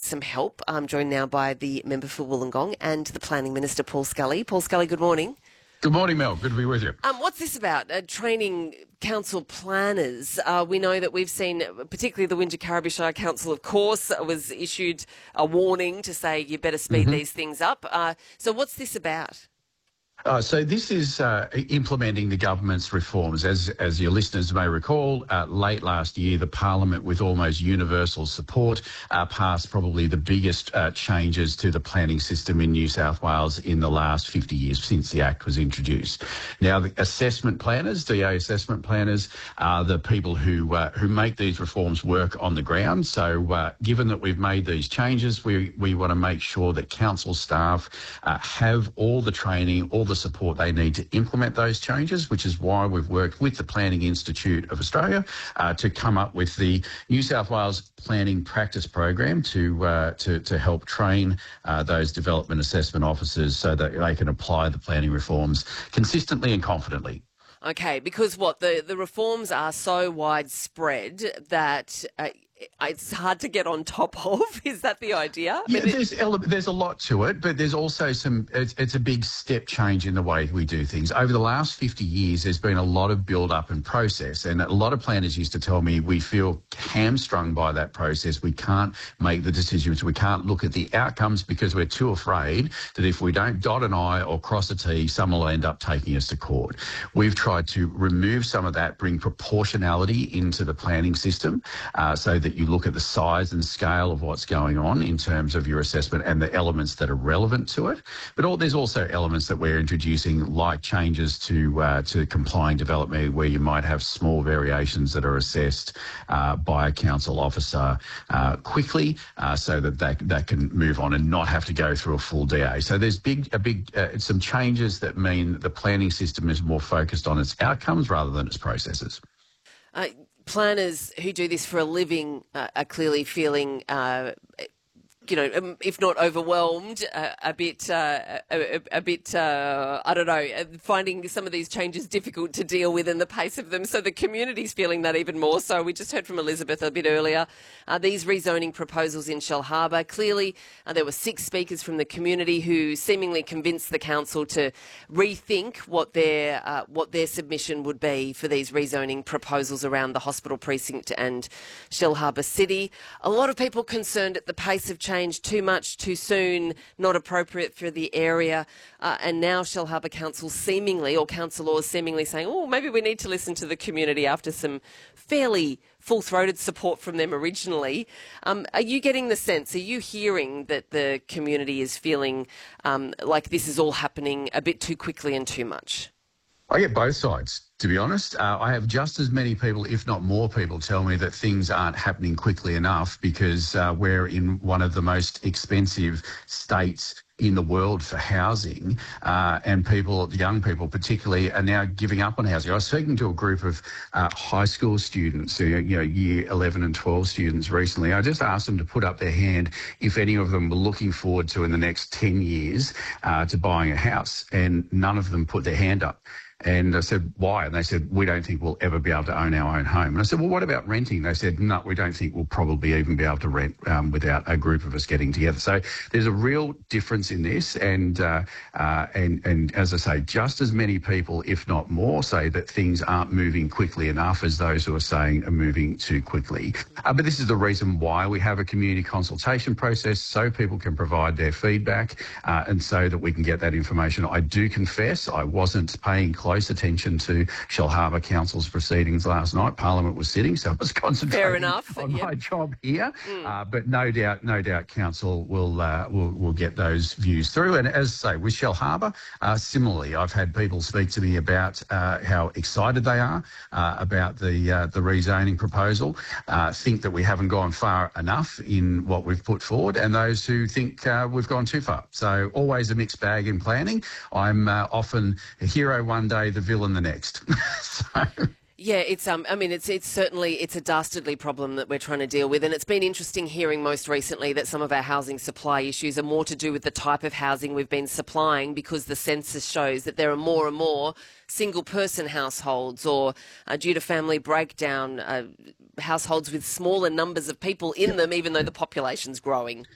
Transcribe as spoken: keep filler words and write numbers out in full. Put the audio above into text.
some help. I'm joined now by the member for Wollongong and the Planning Minister, Paul Scully. Paul Scully, good morning. Good morning, Mel. Good to be with you. Um, what's this about? Uh, training council planners. Uh, we know that we've seen, particularly the Wingecarribee Shire Council, of course, was issued a warning to say you better speed mm-hmm. these things up. Uh, so what's this about? Uh, so this is uh, implementing the government's reforms. As as your listeners may recall, uh, late last year, the Parliament, with almost universal support, uh, passed probably the biggest uh, changes to the planning system in New South Wales in the last fifty years since the Act was introduced. Now, the assessment planners, D A assessment planners, are the people who uh, who make these reforms work on the ground. So uh, given that we've made these changes, we, we want to make sure that council staff uh, have all the training, all the support they need to implement those changes, which is why we've worked with the Planning Institute of Australia uh, to come up with the New South Wales Planning Practice Program to uh, to, to help train uh, those development assessment officers so that they can apply the planning reforms consistently and confidently. Okay, because what, the, the reforms are so widespread that uh, it's hard to get on top of. Is that the idea? I Yeah, mean, there's, ele- there's a lot to it, but there's also some, it's, it's a big step change in the way we do things. Over the last fifty years, there's been a lot of build-up and process, and a lot of planners used to tell me we feel hamstrung by that process. We can't make the decisions. We can't look at the outcomes because we're too afraid that if we don't dot an I or cross a T, someone will end up taking us to court. We've tried to remove some of that, bring proportionality into the planning system uh, so that you look at the size and scale of what's going on in terms of your assessment and the elements that are relevant to it. But all, there's also elements that we're introducing, like changes to uh, to complying development, where you might have small variations that are assessed uh, by a council officer uh, quickly, uh, so that, that that can move on and not have to go through a full D A. So there's big a big uh, some changes that mean the planning system is more focused on its outcomes rather than its processes. Uh, planners who do this for a living uh, are clearly feeling, uh, you know, um, if not overwhelmed, uh, a bit, uh, a, a bit, uh, I don't know, finding some of these changes difficult to deal with and the pace of them. So the community's feeling that even more. So we just heard from Elizabeth a bit earlier. Uh, these rezoning proposals in Shellharbour, clearly uh, there were six speakers from the community who seemingly convinced the council to rethink what their uh, what their submission would be for these rezoning proposals around the hospital precinct and Shellharbour City. A lot of people concerned at the pace of change. Too much, too soon, not appropriate for the area. Uh, and now Shellharbour Council seemingly, or councillors seemingly saying, oh, maybe we need to listen to the community after some fairly full-throated support from them originally. Um, are you getting the sense, are you hearing that the community is feeling um, like this is all happening a bit too quickly and too much? I get both sides, to be honest. Uh, I have just as many people, if not more people, tell me that things aren't happening quickly enough because uh, we're in one of the most expensive states in the world for housing, uh, and people, young people particularly, are now giving up on housing. I was speaking to a group of uh, high school students, you know, year eleven and twelve students recently. I just asked them to put up their hand if any of them were looking forward to, in the next ten years, uh, to buying a house, and none of them put their hand up. And I said, why? And they said, we don't think we'll ever be able to own our own home. And I said, well, what about renting? They said, no, we don't think we'll probably even be able to rent um, without a group of us getting together. So there's a real difference in this. And, uh, uh, and, and as I say, just as many people, if not more, say that things aren't moving quickly enough as those who are saying are moving too quickly. Uh, but this is the reason why we have a community consultation process, so people can provide their feedback uh, and so that we can get that information. I do confess I wasn't paying close close attention to Shellharbour Council's proceedings last night. Parliament was sitting, so I was concentrating Fair enough. on yep. my job here. Mm. Uh, but no doubt, no doubt, Council will uh, will will get those views through. And as I say, with Shellharbour, uh, similarly, I've had people speak to me about uh, how excited they are uh, about the uh, the rezoning proposal. Uh, think that we haven't gone far enough in what we've put forward, and those who think uh, we've gone too far. So always a mixed bag in planning. I'm uh, often a hero one day, the villain the next. so. Yeah, it's um. I mean, it's it's certainly it's a dastardly problem that we're trying to deal with, and it's been interesting hearing most recently that some of our housing supply issues are more to do with the type of housing we've been supplying, because the census shows that there are more and more single-person households, or uh, due to family breakdown, uh, households with smaller numbers of people in them, even though the population's growing.